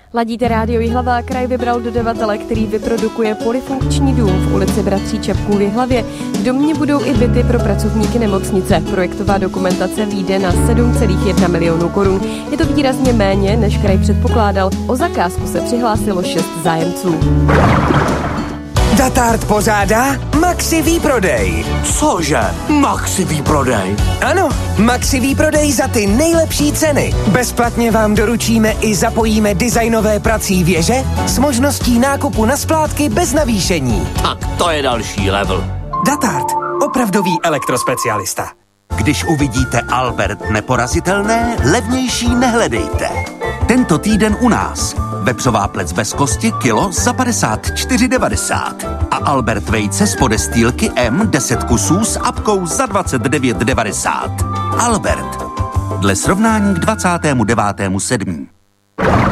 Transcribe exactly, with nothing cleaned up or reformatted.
Ladíte rádio Jihlava, kraj vybral dodavatele, který vyprodukuje polyfunkční dům v ulici Bratří Čepků v Jihlavě. V domě budou i byty pro pracovníky nemocnice. Projektová dokumentace vyjde na sedm celá jedna milionu korun. Je to výrazně méně, než kraj předpokládal. O zakázku se přihlásilo šest zájemců. Datart pořádá Maxi výprodej. Cože? Maxi výprodej? Ano, Maxi výprodej za ty nejlepší ceny. Bezplatně vám doručíme i zapojíme designové prací věže s možností nákupu na splátky bez navýšení. Tak to je další level. Datart, opravdový elektrospecialista. Když uvidíte Albert neporazitelné, levnější nehledejte. Tento týden u nás. Vepřová plec bez kosti kilo za padesát čtyři devadesát. A Albert vejce z podestýlky M deset kusů s apkou za dvacet devět devadesát. Albert. Dle srovnání k dvacátému devátému sedmého